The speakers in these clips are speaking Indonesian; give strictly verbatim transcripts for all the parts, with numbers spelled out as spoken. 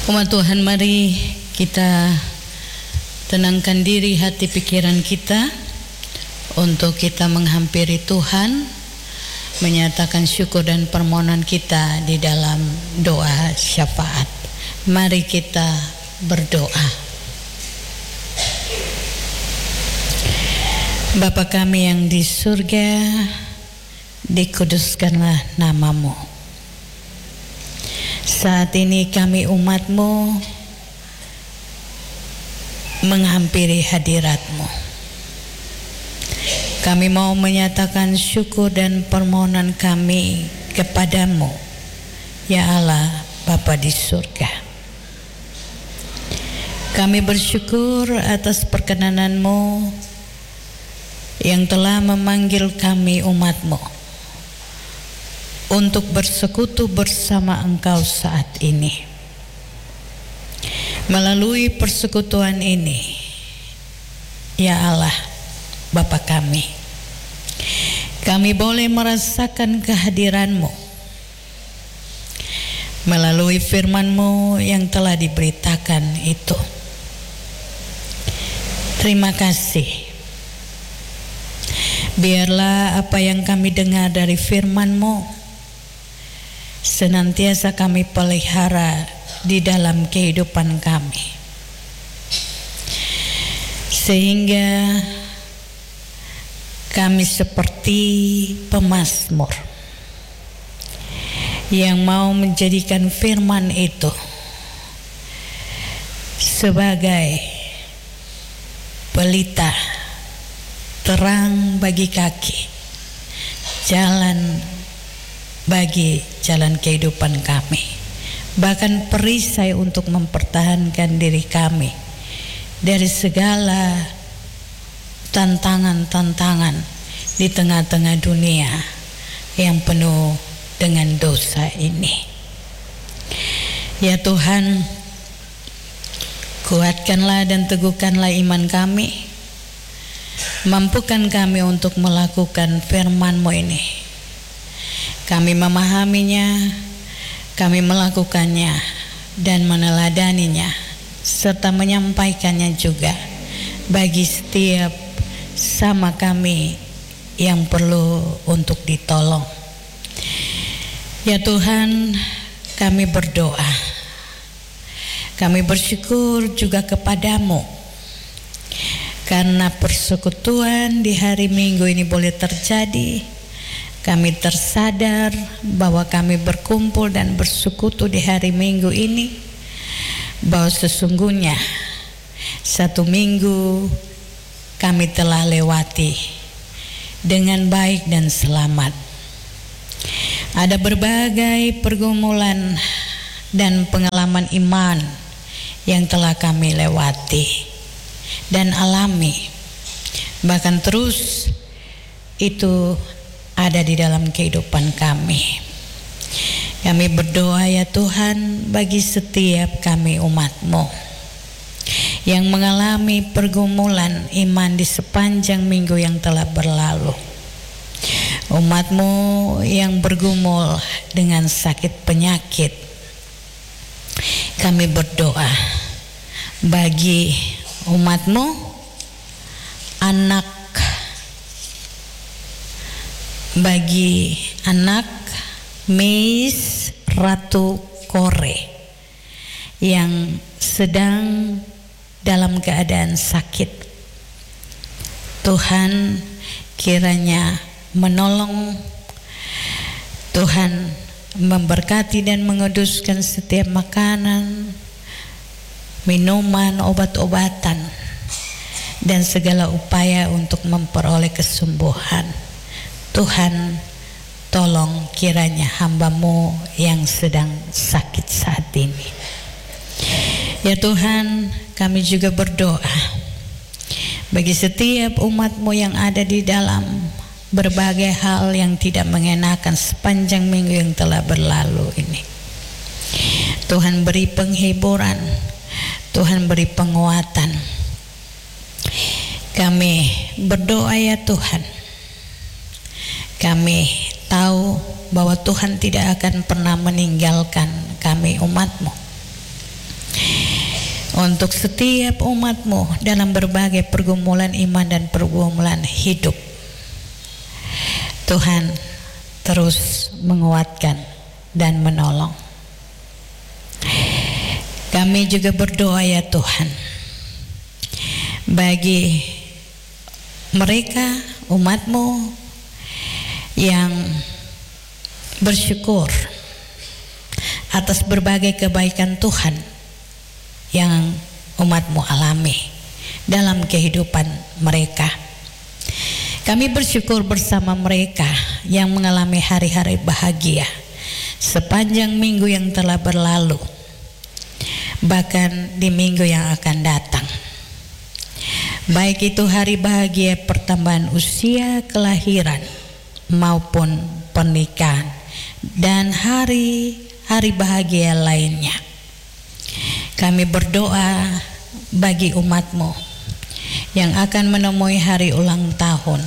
Umat Tuhan, mari kita tenangkan diri, hati, pikiran kita untuk kita menghampiri Tuhan, menyatakan syukur dan permohonan kita di dalam doa syafaat. Mari kita berdoa. Bapa kami yang di surga, dikuduskanlah namamu. Saat ini kami umatmu menghampiri hadiratmu. Kami mau menyatakan syukur dan permohonan kami kepadamu, ya Allah Bapa di surga. Kami bersyukur atas perkenananmu yang telah memanggil kami umatmu untuk bersekutu bersama Engkau saat ini. Melalui persekutuan ini, ya Allah Bapa kami, kami boleh merasakan kehadiran-Mu melalui firman-Mu yang telah diberitakan itu. Terima kasih. Biarlah apa yang kami dengar dari firman-Mu senantiasa kami pelihara di dalam kehidupan kami, sehingga kami seperti pemazmur yang mau menjadikan firman itu sebagai pelita terang bagi kaki, jalan bagi jalan kehidupan kami, bahkan perisai untuk mempertahankan diri kami dari segala tantangan-tantangan di tengah-tengah dunia yang penuh dengan dosa ini. Ya Tuhan, kuatkanlah dan teguhkanlah iman kami, mampukan kami untuk melakukan firman-Mu ini. Kami memahaminya, kami melakukannya dan meneladaninya, serta menyampaikannya juga bagi setiap sama kami yang perlu untuk ditolong. Ya Tuhan, kami berdoa, kami bersyukur juga kepadamu karena persekutuan di hari Minggu ini boleh terjadi. Kami tersadar bahwa kami berkumpul dan bersekutu di hari Minggu ini, bahwa sesungguhnya satu minggu kami telah lewati dengan baik dan selamat. Ada berbagai pergumulan dan pengalaman iman yang telah kami lewati dan alami, bahkan terus itu ada di dalam kehidupan kami. Kami berdoa ya Tuhan bagi setiap kami umat-Mu yang mengalami pergumulan iman di sepanjang minggu yang telah berlalu. Umat-Mu yang bergumul dengan sakit penyakit, kami berdoa bagi umat-Mu, anak bagi anak Meis Ratu Kore yang sedang dalam keadaan sakit. Tuhan kiranya menolong, Tuhan memberkati dan menguduskan setiap makanan, minuman, obat-obatan, dan segala upaya untuk memperoleh kesembuhan. Tuhan, tolong kiranya hamba-Mu yang sedang sakit saat ini. Ya Tuhan, kami juga berdoa bagi setiap umat-Mu yang ada di dalam berbagai hal yang tidak mengenakan sepanjang minggu yang telah berlalu ini. Tuhan beri penghiburan, Tuhan beri penguatan. Kami berdoa ya Tuhan, kami tahu bahwa Tuhan tidak akan pernah meninggalkan kami umat-Mu. untuk setiap umat-Mu dalam berbagai pergumulan iman dan pergumulan hidup. Tuhan terus menguatkan dan menolong. Kami juga berdoa ya Tuhan, bagi mereka umat-Mu yang bersyukur atas berbagai kebaikan Tuhan yang umat-Mu alami dalam kehidupan mereka. Kami bersyukur bersama mereka yang mengalami hari-hari bahagia sepanjang minggu yang telah berlalu, bahkan di minggu yang akan datang. Baik itu hari bahagia pertambahan usia kelahiran maupun pernikahan dan hari-hari bahagia lainnya. Kami berdoa bagi umat-Mu yang akan menemui hari ulang tahun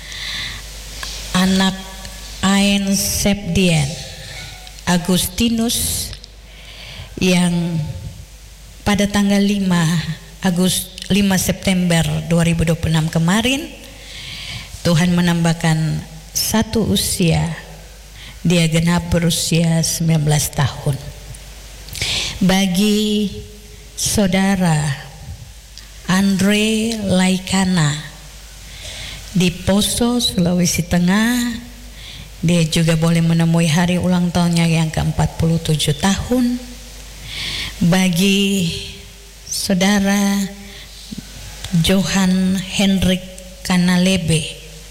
anak Ain Sepdian Agustinus yang pada tanggal lima September dua ribu dua puluh enam kemarin Tuhan menambahkan satu usia, dia genap berusia sembilan belas tahun. Bagi saudara Andre Laikana di Poso, Sulawesi Tengah, dia juga boleh menemui hari ulang tahunnya yang ke empat puluh tujuh tahun. Bagi saudara Johan Hendrik Kanalebe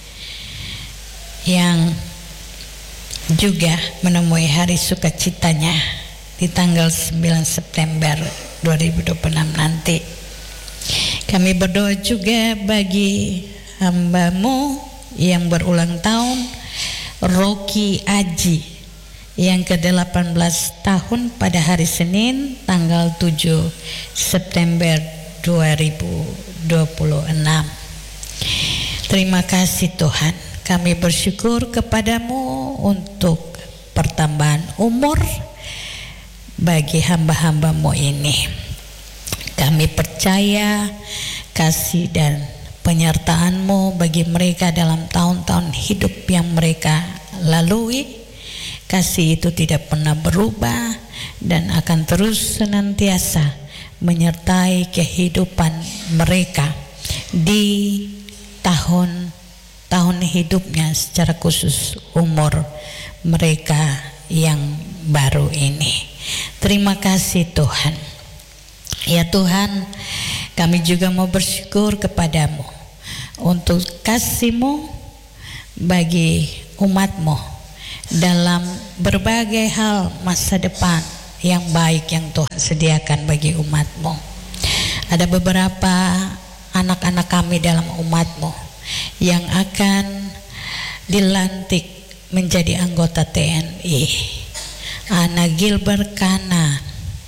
yang juga menemui hari sukacitanya di tanggal sembilan September dua ribu dua puluh enam nanti. Kami berdoa juga bagi hamba-Mu yang berulang tahun, Rocky Aji yang ke delapan belas tahun pada hari Senin tanggal tujuh September dua ribu dua puluh enam. Terima kasih Tuhan, kami bersyukur kepada-Mu untuk pertambahan umur bagi hamba-hamba-Mu ini. Kami percaya kasih dan penyertaan-Mu bagi mereka dalam tahun-tahun hidup yang mereka lalui. Kasih itu tidak pernah berubah dan akan terus senantiasa menyertai kehidupan mereka di tahun-tahun hidupnya, secara khusus umur mereka yang baru ini. Terima kasih Tuhan. Ya Tuhan, kami juga mau bersyukur kepada-Mu untuk kasih-Mu bagi umat-Mu dalam berbagai hal masa depan yang baik yang Tuhan sediakan bagi umat-Mu. Ada beberapa anak-anak kami dalam umat-Mu yang akan dilantik menjadi anggota T N I. Anak Gilbert Kana,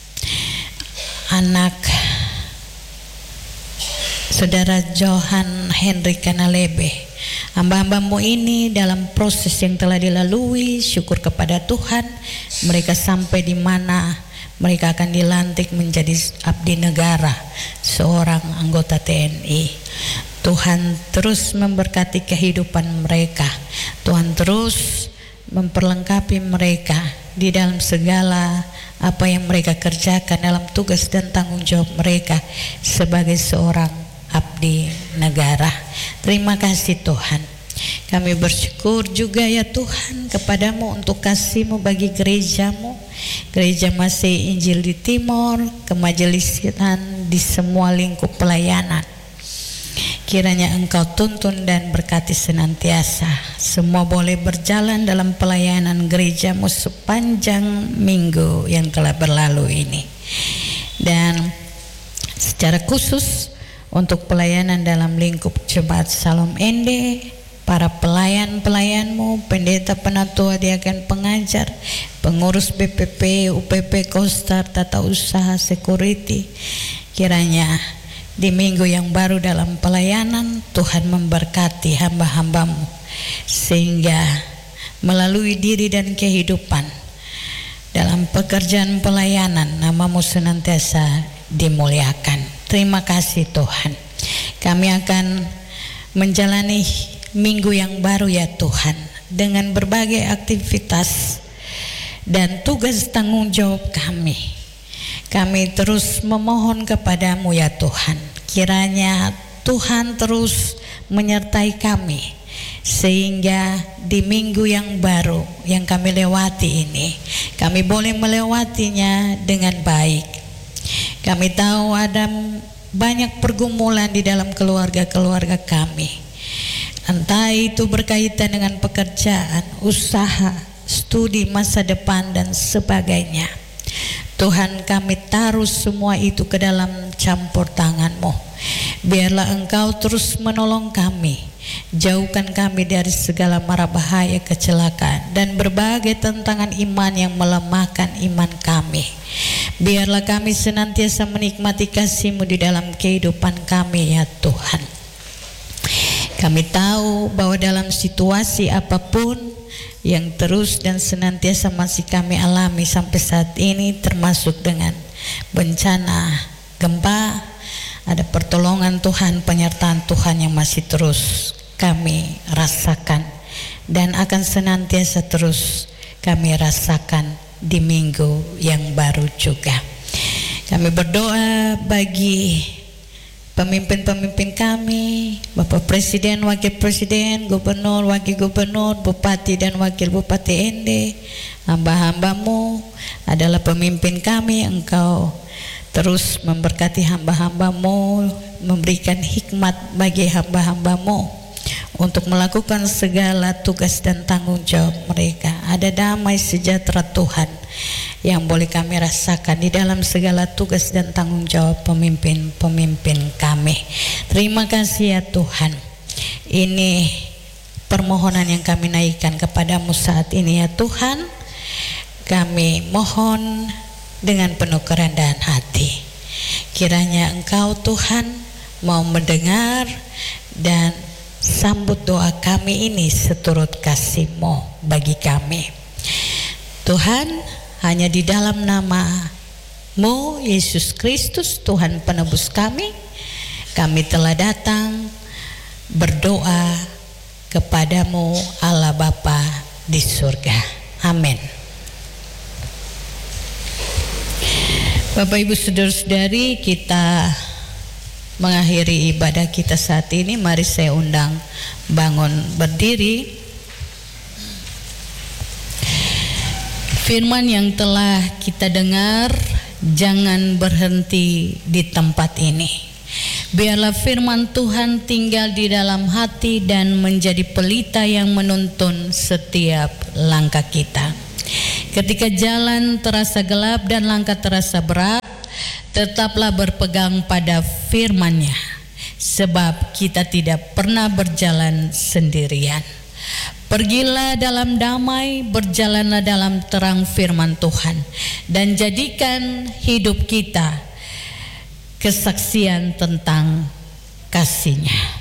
anak saudara Johan Hendrik Kanalebe. Hamba-hamba-Mu ini dalam proses yang telah dilalui, syukur kepada Tuhan, mereka sampai di mana mereka akan dilantik menjadi abdi negara, seorang anggota T N I. Tuhan terus memberkati kehidupan mereka. Tuhan terus memperlengkapi mereka di dalam segala apa yang mereka kerjakan dalam tugas dan tanggung jawab mereka sebagai seorang abdi negara. Terima kasih Tuhan. Kami bersyukur juga ya Tuhan kepada-Mu untuk kasih-Mu bagi gereja-Mu, Gereja Masih Injil di Timor, kemajelisian di semua lingkup pelayanan. Kiranya Engkau tuntun dan berkati senantiasa. Semua boleh berjalan dalam pelayanan gereja-Mu sepanjang minggu yang telah berlalu ini. Dan secara khusus untuk pelayanan dalam lingkup Jemaat Salom Ende, para pelayan-pelayan-Mu, pendeta, penatua, diaken, pengajar, pengurus B P P, U P P, Kostar, tata usaha, security, kiranya di minggu yang baru dalam pelayanan Tuhan memberkati hamba-hamba-Mu sehingga melalui diri dan kehidupan dalam pekerjaan pelayanan nama-Mu senantiasa dimuliakan. Terima kasih Tuhan. Kami akan menjalani minggu yang baru ya Tuhan, dengan berbagai aktivitas dan tugas tanggung jawab kami. Kami terus memohon kepadamu ya Tuhan, kiranya Tuhan terus menyertai kami, sehingga di minggu yang baru yang kami lewati ini, kami boleh melewatinya dengan baik. Kami tahu ada banyak pergumulan di dalam keluarga-keluarga kami, entah itu berkaitan dengan pekerjaan, usaha, studi, masa depan dan sebagainya. Tuhan, kami taruh semua itu ke dalam campur tangan-Mu. Biarlah Engkau terus menolong kami, jauhkan kami dari segala mara bahaya, kecelakaan dan berbagai tantangan iman yang melemahkan iman kami. Biarlah kami senantiasa menikmati kasih-Mu di dalam kehidupan kami ya Tuhan. Kami tahu bahwa dalam situasi apapun yang terus dan senantiasa masih kami alami sampai saat ini, termasuk dengan bencana, gempa, ada pertolongan Tuhan, penyertaan Tuhan yang masih terus kami rasakan dan akan senantiasa terus kami rasakan di minggu yang baru juga. Kami berdoa bagi pemimpin-pemimpin kami, Bapak Presiden, Wakil Presiden, Gubernur, Wakil Gubernur, Bupati dan Wakil Bupati Ende. Hamba-Hamba-Mu adalah pemimpin kami. Engkau terus memberkati hamba-Hamba-Mu, memberikan hikmat bagi hamba-Hamba-Mu untuk melakukan segala tugas dan tanggung jawab mereka. Ada damai sejahtera Tuhan yang boleh kami rasakan di dalam segala tugas dan tanggung jawab pemimpin-pemimpin kami. Terima kasih ya Tuhan. Ini permohonan yang kami naikkan kepadamu saat ini ya Tuhan. Kami mohon dengan penuh kerendahan hati, kiranya Engkau Tuhan mau mendengar dan sambut doa kami ini seturut kasih-Mu bagi kami. Tuhan, hanya di dalam nama-Mu Yesus Kristus, Tuhan penebus kami, kami telah datang berdoa kepadamu Allah Bapa di surga. Amin. Bapak Ibu saudara-saudari, kita mengakhiri ibadah kita saat ini. Mari saya undang bangun berdiri. Firman yang telah kita dengar jangan berhenti di tempat ini. Biarlah firman Tuhan tinggal di dalam hati dan menjadi pelita yang menuntun setiap langkah kita. Ketika jalan terasa gelap dan langkah terasa berat, tetaplah berpegang pada firman-Nya, sebab kita tidak pernah berjalan sendirian. Pergilah dalam damai, berjalanlah dalam terang firman Tuhan, dan jadikan hidup kita kesaksian tentang kasih-Nya.